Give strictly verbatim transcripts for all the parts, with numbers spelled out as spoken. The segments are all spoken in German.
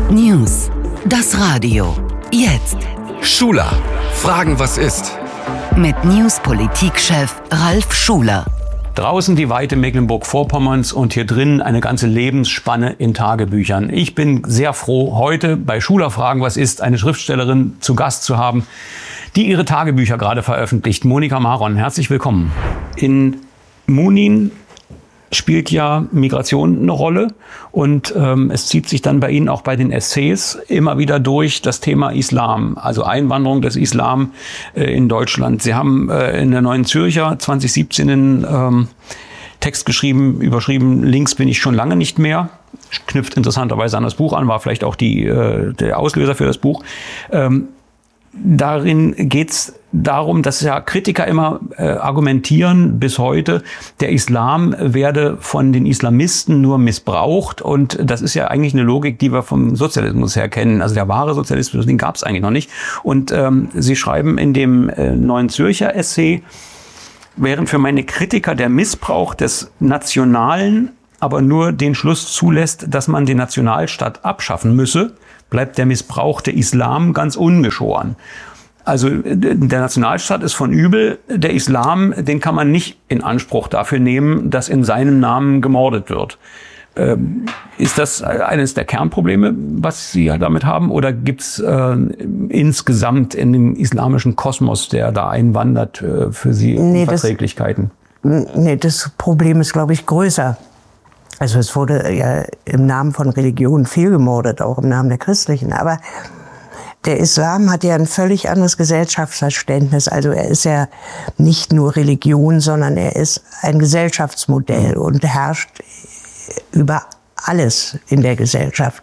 News. Das Radio. Jetzt. Schuler. Fragen, was ist? Mit News-Politikchef Ralf Schuler. Draußen die Weite Mecklenburg-Vorpommerns und hier drin eine ganze Lebensspanne in Tagebüchern. Ich bin sehr froh, heute bei Schuler Fragen, was ist, eine Schriftstellerin zu Gast zu haben, die ihre Tagebücher gerade veröffentlicht. Monika Maron, herzlich willkommen. In Munin spielt ja Migration eine Rolle und ähm, es zieht sich dann bei Ihnen auch bei den Essays immer wieder durch das Thema Islam, also Einwanderung des Islam äh, in Deutschland. Sie haben äh, in der Neuen Zürcher zwanzig siebzehn einen ähm, Text geschrieben, überschrieben, links bin ich schon lange nicht mehr. Knüpft interessanterweise an das Buch an, war vielleicht auch die, äh, der Auslöser für das Buch. Ähm, Darin geht es darum, dass ja Kritiker immer äh, argumentieren bis heute, der Islam werde von den Islamisten nur missbraucht. Und das ist ja eigentlich eine Logik, die wir vom Sozialismus her kennen. Also der wahre Sozialismus, den gab es eigentlich noch nicht. Und ähm, Sie schreiben in dem äh, Neuen Zürcher Essay, während für meine Kritiker der Missbrauch des Nationalen aber nur den Schluss zulässt, dass man den Nationalstaat abschaffen müsse, bleibt der missbrauchte Islam ganz ungeschoren. Also der Nationalstaat ist von übel, der Islam, den kann man nicht in Anspruch dafür nehmen, dass in seinem Namen gemordet wird. Ähm, ist das eines der Kernprobleme, was Sie damit haben? Oder gibt es äh, insgesamt in dem islamischen Kosmos, der da einwandert, äh, für Sie nee, Unverträglichkeiten? Das, nee, das Problem ist, glaube ich, größer. Also es wurde ja im Namen von Religion viel gemordet, auch im Namen der Christlichen. Aber der Islam hat ja ein völlig anderes Gesellschaftsverständnis. Also er ist ja nicht nur Religion, sondern er ist ein Gesellschaftsmodell und herrscht über alles in der Gesellschaft.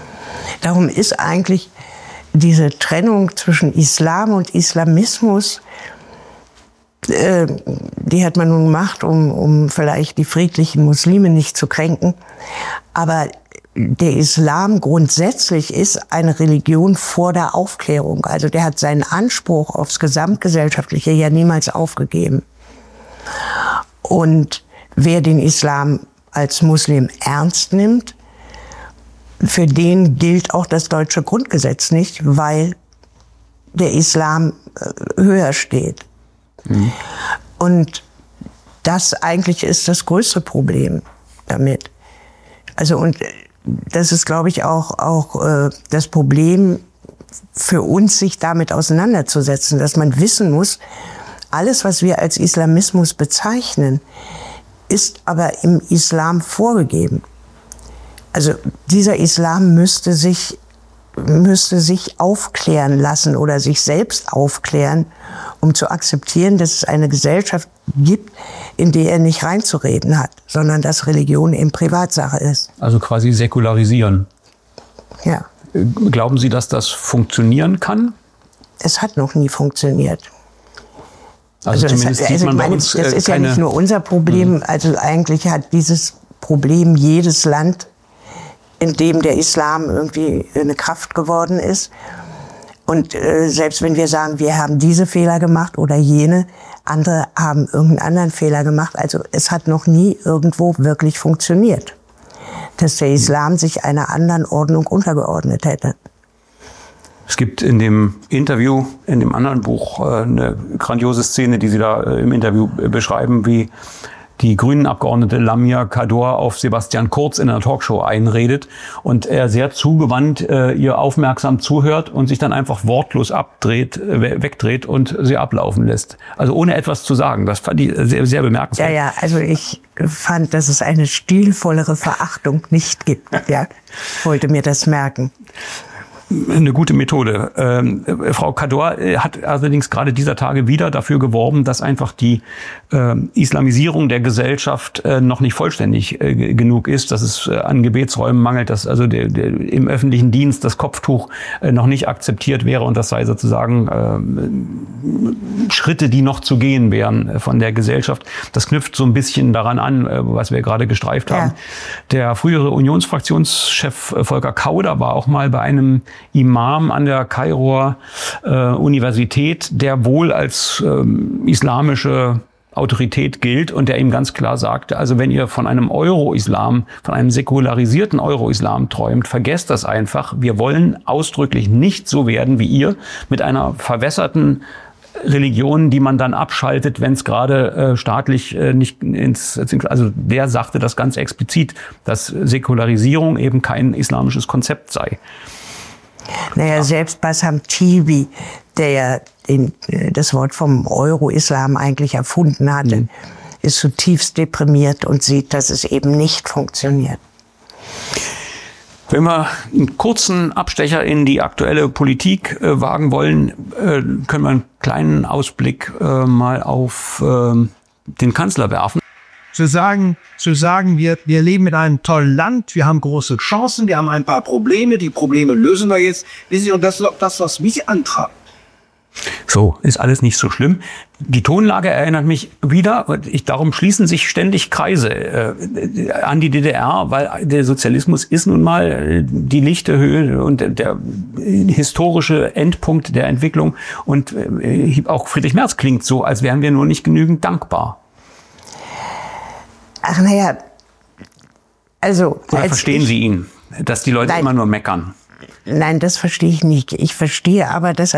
Darum ist eigentlich diese Trennung zwischen Islam und Islamismus, die hat man nun gemacht, um, um vielleicht die friedlichen Muslime nicht zu kränken. Aber der Islam grundsätzlich ist eine Religion vor der Aufklärung. Also der hat seinen Anspruch aufs Gesamtgesellschaftliche ja niemals aufgegeben. Und wer den Islam als Muslim ernst nimmt, für den gilt auch das deutsche Grundgesetz nicht, weil der Islam höher steht. Mhm. Und das eigentlich ist das größte Problem damit. Also und das ist, glaube ich, auch auch äh, das Problem für uns, sich damit auseinanderzusetzen, dass man wissen muss, alles, was wir als Islamismus bezeichnen, ist aber im Islam vorgegeben. Also dieser Islam müsste sich müsste sich aufklären lassen oder sich selbst aufklären, um zu akzeptieren, dass es eine Gesellschaft gibt, in der er nicht reinzureden hat, sondern dass Religion eben Privatsache ist. Also quasi säkularisieren. Ja. Glauben Sie, dass das funktionieren kann? Es hat noch nie funktioniert. Also, also zumindest hat, sieht also man meine, bei uns das ist keine... ja nicht nur unser Problem. Mhm. Also eigentlich hat dieses Problem jedes Land, in dem der Islam irgendwie eine Kraft geworden ist. Und äh, selbst wenn wir sagen, wir haben diese Fehler gemacht oder jene, andere haben irgendeinen anderen Fehler gemacht. Also es hat noch nie irgendwo wirklich funktioniert, dass der Islam sich einer anderen Ordnung untergeordnet hätte. Es gibt in dem Interview, in dem anderen Buch, äh, eine grandiose Szene, die Sie da äh, im Interview äh, beschreiben, wie die Grünen-Abgeordnete Lamia Kador auf Sebastian Kurz in einer Talkshow einredet und er sehr zugewandt äh, ihr aufmerksam zuhört und sich dann einfach wortlos abdreht, äh, wegdreht und sie ablaufen lässt. Also ohne etwas zu sagen. Das fand ich sehr, sehr bemerkenswert. Ja, ja, also ich fand, dass es eine stilvollere Verachtung nicht gibt. Ja, ich wollte mir das merken. Eine gute Methode. Ähm, Frau Kador hat allerdings gerade dieser Tage wieder dafür geworben, dass einfach die äh, Islamisierung der Gesellschaft äh, noch nicht vollständig äh, genug ist, dass es äh, an Gebetsräumen mangelt, dass also der, der, im öffentlichen Dienst das Kopftuch äh, noch nicht akzeptiert wäre und das sei sozusagen äh, Schritte, die noch zu gehen wären äh, von der Gesellschaft. Das knüpft so ein bisschen daran an, äh, was wir gerade gestreift haben. Ja. Der frühere Unionsfraktionschef äh, Volker Kauder war auch mal bei einem Imam an der Kairoer äh, Universität, der wohl als ähm, islamische Autorität gilt und der ihm ganz klar sagte, also wenn ihr von einem Euro-Islam, von einem säkularisierten Euro-Islam träumt, vergesst das einfach. Wir wollen ausdrücklich nicht so werden wie ihr mit einer verwässerten Religion, die man dann abschaltet, wenn es gerade äh, staatlich äh, nicht ins, also der sagte das ganz explizit, dass Säkularisierung eben kein islamisches Konzept sei. Naja, selbst Bassam Tibi, der ja den, das Wort vom Euro-Islam eigentlich erfunden hatte, mhm. ist zutiefst deprimiert und sieht, dass es eben nicht funktioniert. Wenn wir einen kurzen Abstecher in die aktuelle Politik äh, wagen wollen, äh, können wir einen kleinen Ausblick äh, mal auf äh, den Kanzler werfen. Zu sagen, zu sagen, wir, wir leben in einem tollen Land, wir haben große Chancen, wir haben ein paar Probleme, die Probleme lösen wir jetzt. Und das ist das, was mich antreibt. So, ist alles nicht so schlimm. Die Tonlage erinnert mich wieder, und ich, darum schließen sich ständig Kreise äh, an die D D R, weil der Sozialismus ist nun mal die lichte Höhe und der, der historische Endpunkt der Entwicklung. Und äh, auch Friedrich Merz klingt so, als wären wir nur nicht genügend dankbar. Ach naja, also... Oder verstehen Sie ihn, dass die Leute nein, immer nur meckern? Nein, das verstehe ich nicht. Ich verstehe aber, dass